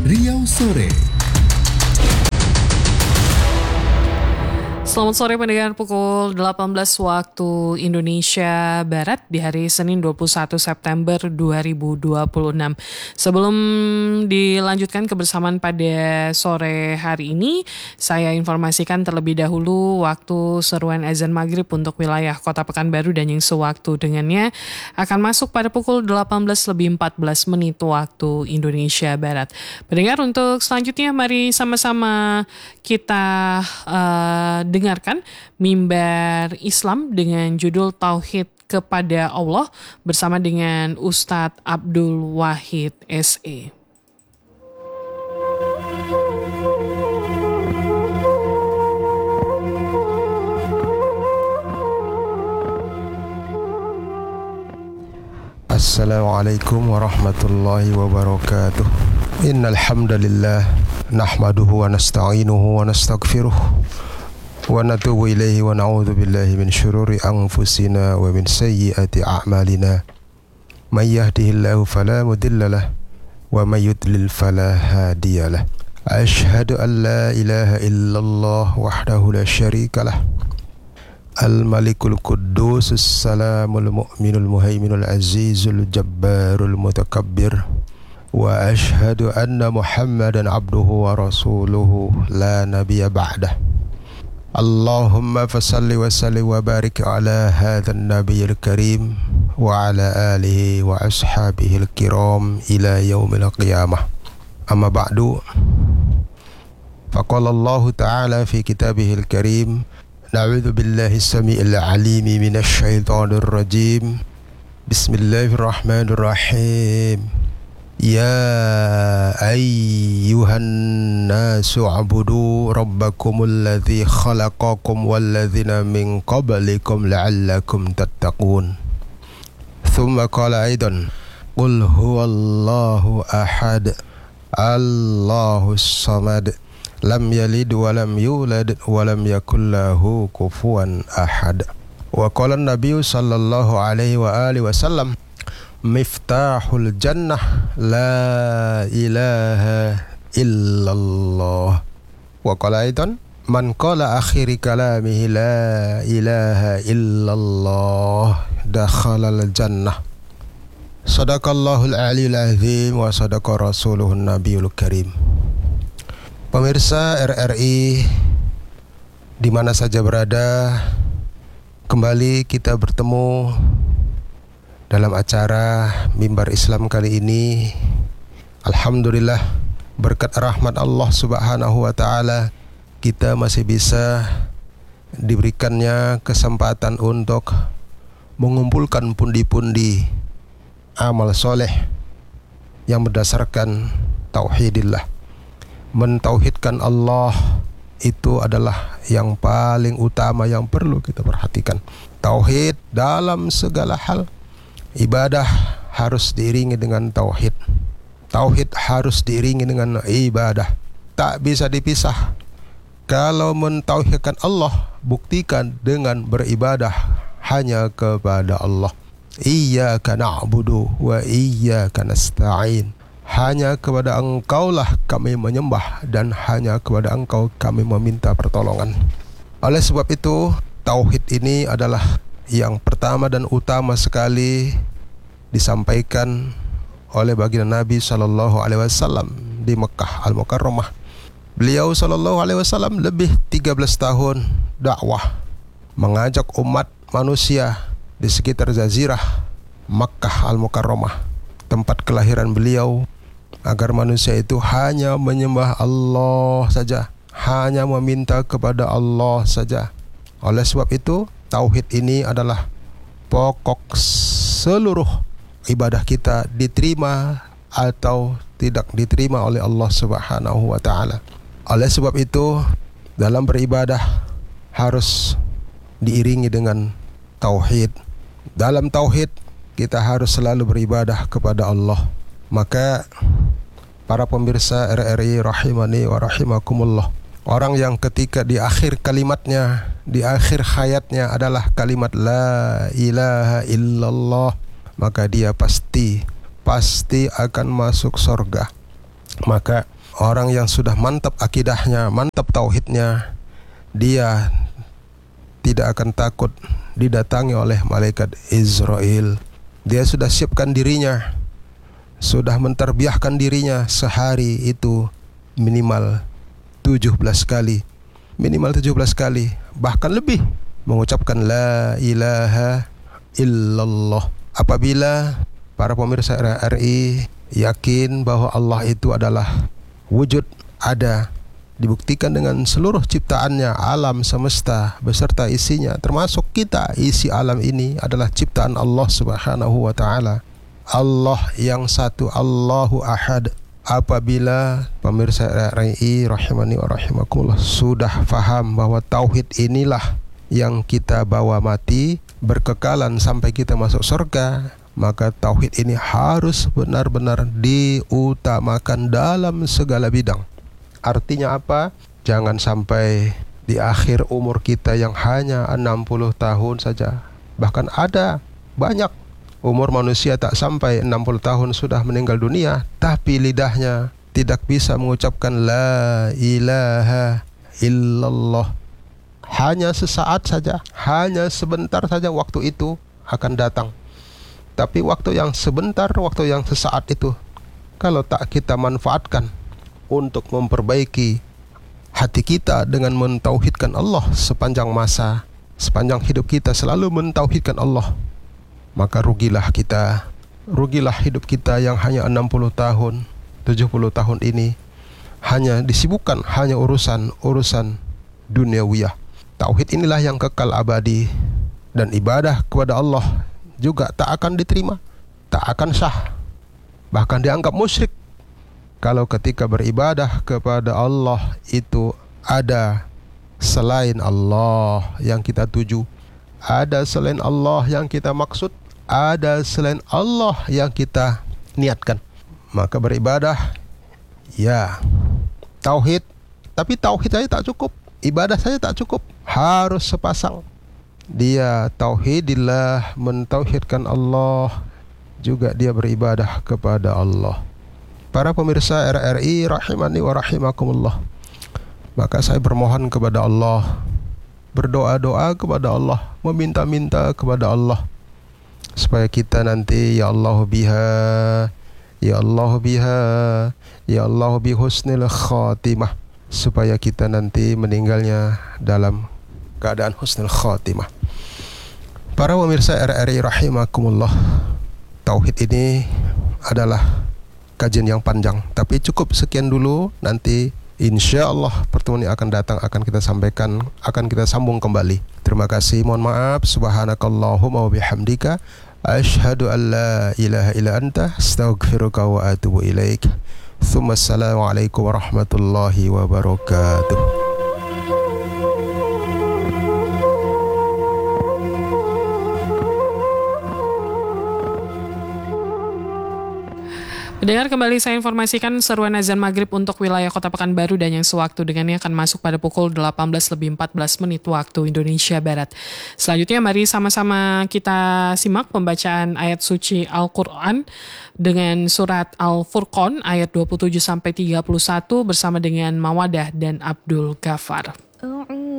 Riau Sore. Selamat sore pendengar, pukul 18 waktu Indonesia Barat di hari Senin 21 September 2026. Sebelum dilanjutkan kebersamaan pada sore hari ini, saya informasikan terlebih dahulu waktu seruan azan maghrib untuk wilayah Kota Pekanbaru dan yang sewaktu dengannya akan masuk pada pukul 18:14 waktu Indonesia Barat. Pendengar, untuk selanjutnya mari sama-sama kita dengarkan Mimbar Islam dengan judul Tauhid kepada Allah bersama dengan Ustadz Abdul Wahid SE. Assalamualaikum warahmatullahi wabarakatuh. Innal hamdalillah nahmaduhu wa nasta'inuhu wa nastaghfiruh wa natubu ilaihi wa na'udzu billahi min syururi anfusina wa min sayyiati a'malina. May yahdihillahu fala mudhillalah wa may yudlil fala hadiyalah. Asyhadu an la ilaha illallah wahdahu la syarikalah. Al-Malikul Quddusus Salamul Mu'minul Muhaiminul Azizul Jabbarul Mutakabbir. Wa ashhadu anna Muhammadan abduhu wa rasuluhu la nabiyya ba'dah. Allahumma fasalli wa sallim wa barik ala hadzal nabiyil karim wa ala alihi wa ashabihil kiram ila yaumil qiyamah. Amma ba'du. Faqala Allah ta'ala fi kitabihil karim: Na'udzu billahi as-sami'il 'alimi minasy syaithanir rajim. Bismillahirrahmanirrahim. Ya ayyuhan nasu ubudu rabbakumul ladzi khalaqakum wal ladzina min qablikum la'allakum tattaqun. Tsumma qala aidan qul huwallahu ahad Allahus samad lam yalid wa lam yulad wa lam yakul lahu kufuwan ahad. Wa qala an-nabiyyu sallallahu alaihi wa alihi wasallam: Miftahul jannah la ilaha illallah. Wa qala aidan man qala akhiri kalamihi la ilaha illallah dakhalal jannah. Sadaqallahul aliyyul azim wa sadaqa rasuluhun nabiyul karim. Pemirsa RRI di mana saja berada, kembali kita bertemu dalam acara Mimbar Islam kali ini. Alhamdulillah, berkat rahmat Allah Subhanahu wa taala, kita masih bisa diberikannya kesempatan untuk mengumpulkan pundi-pundi amal soleh yang berdasarkan tauhidillah. Mentauhidkan Allah itu adalah yang paling utama yang perlu kita perhatikan. Tauhid dalam segala hal. Ibadah harus diiringi dengan tauhid. Tauhid harus diiringi dengan ibadah. Tak bisa dipisah. Kalau mentauhidkan Allah, buktikan dengan beribadah hanya kepada Allah. Iyyaka na'budu wa iyyaka nasta'in. Hanya kepada Engkaulah kami menyembah dan hanya kepada Engkau kami meminta pertolongan. Oleh sebab itu, tauhid ini adalah yang pertama dan utama sekali disampaikan oleh baginda Nabi sallallahu alaihi wasallam di Mekah Al-Mukarramah. Beliau sallallahu alaihi wasallam lebih 13 tahun dakwah, mengajak umat manusia di sekitar jazirah Makkah Al-Mukarramah, tempat kelahiran beliau, agar manusia itu hanya menyembah Allah saja, hanya meminta kepada Allah saja. Oleh sebab itu, tauhid ini adalah pokok seluruh ibadah kita, diterima atau tidak diterima oleh Allah Subhanahu wa taala. Oleh sebab itu, dalam beribadah harus diiringi dengan tauhid. Dalam tauhid kita harus selalu beribadah kepada Allah. Maka para pemirsa RRI rahimani wa rahimakumullah, orang yang ketika di akhir kalimatnya, di akhir hayatnya adalah kalimat la ilaha illallah, maka dia pasti akan masuk surga. Maka Orang yang sudah mantap akidahnya, mantap tauhidnya, dia tidak akan takut didatangi oleh malaikat Israel. Dia sudah siapkan dirinya, sudah menterbiahkan dirinya sehari itu minimal 17 kali. Minimal 17 kali, bahkan lebih, mengucapkan la ilaha illallah. Apabila para pemirsa RRI yakin bahwa Allah itu adalah wujud, ada, dibuktikan dengan seluruh ciptaannya, alam semesta beserta isinya, termasuk kita, isi alam ini adalah ciptaan Allah Subhanahu wa ta'ala. Allah yang satu, Allahu ahad. Apabila pemirsa RRI rahimani wa rahimakumullah sudah faham bahwa tauhid inilah yang kita bawa mati, berkekalan sampai kita masuk surga, maka tauhid ini harus benar-benar diutamakan dalam segala bidang. Artinya apa? Jangan sampai di akhir umur kita yang hanya 60 tahun saja. Bahkan ada banyak umur manusia tak sampai 60 tahun sudah meninggal dunia, tapi lidahnya tidak bisa mengucapkan la ilaha illallah. Hanya sesaat saja, hanya sebentar saja waktu itu akan datang. Tapi waktu yang sebentar, waktu yang sesaat itu, kalau tak kita manfaatkan untuk memperbaiki hati kita dengan mentauhidkan Allah sepanjang masa, sepanjang hidup kita selalu mentauhidkan Allah, maka rugilah kita, rugilah hidup kita yang hanya 60 tahun, 70 tahun ini hanya disibukkan hanya urusan duniawiyah. Tauhid inilah yang kekal abadi, dan ibadah kepada Allah juga tak akan diterima, tak akan sah, bahkan dianggap musyrik kalau ketika beribadah kepada Allah itu ada selain Allah yang kita tuju, ada selain Allah yang kita maksud, ada selain Allah yang kita niatkan, maka beribadah ya tauhid, tapi tauhid saja tak cukup, ibadah saja tak cukup, harus sepasang. Dia tauhidillah, mentauhidkan Allah, juga dia beribadah kepada Allah. Para pemirsa RRI rahimani wa rahimakumullah, maka saya bermohon kepada Allah, berdoa-doa kepada Allah, meminta-minta kepada Allah, supaya kita nanti ya Allah biha, ya Allah biha, ya Allah bi husnil khatimah, supaya kita nanti meninggalnya dalam keadaan husnul khatimah. Para pemirsa RRI rahimakumullah, tauhid ini adalah kajian yang panjang, tapi cukup sekian dulu. Nanti insya Allah pertemuan yang akan datang akan kita sampaikan, akan kita sambung kembali. Terima kasih, mohon maaf. Subhanakallahumma wa bihamdika, asyhadu an la ilaha illa anta, astaghfiruka wa atubu ilaik. Tsumma assalamualaikum warahmatullahi wabarakatuh. Dengar kembali saya informasikan seruan azan maghrib untuk wilayah Kota Pekanbaru dan yang sewaktu dengannya akan masuk pada pukul 18:14 waktu Indonesia Barat. Selanjutnya mari sama-sama kita simak pembacaan ayat suci Al-Quran dengan surat Al-Furqan ayat 27-31 bersama dengan Mawadah dan Abdul Ghafar.